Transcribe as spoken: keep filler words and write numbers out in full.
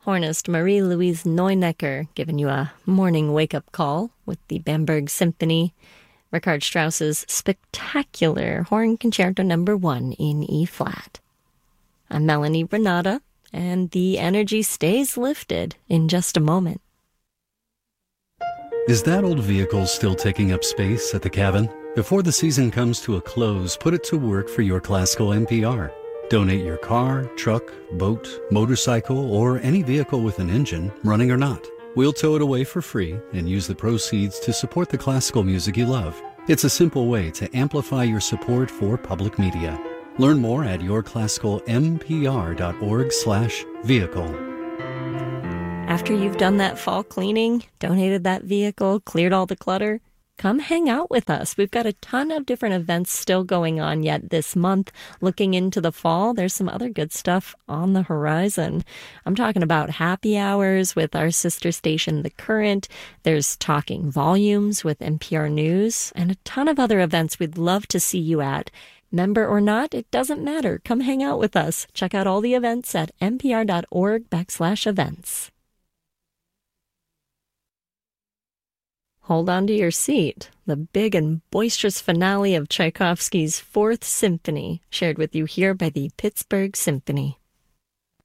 Hornist Marie-Louise Neunecker giving you a morning wake-up call with the Bamberg Symphony, Richard Strauss's spectacular Horn Concerto Number One in E-flat. I'm Melanie Renata, and the energy stays lifted in just a moment. Is that old vehicle still taking up space at the cabin? Before the season comes to a close, put it to work for your classical N P R. Donate your car, truck, boat, motorcycle, or any vehicle with an engine, running or not. We'll tow it away for free and use the proceeds to support the classical music you love. It's a simple way to amplify your support for public media. Learn more at yourclassicalmpr.org slash vehicle. After you've done that fall cleaning, donated that vehicle, cleared all the clutter, come hang out with us. We've got a ton of different events still going on yet this month. Looking into the fall, there's some other good stuff on the horizon. I'm talking about happy hours with our sister station, The Current. There's Talking Volumes with N P R News, and a ton of other events we'd love to see you at. Member or not, it doesn't matter. Come hang out with us. Check out all the events at npr.org backslash events. Hold on to your seat. The big and boisterous finale of Tchaikovsky's Fourth Symphony, shared with you here by the Pittsburgh Symphony.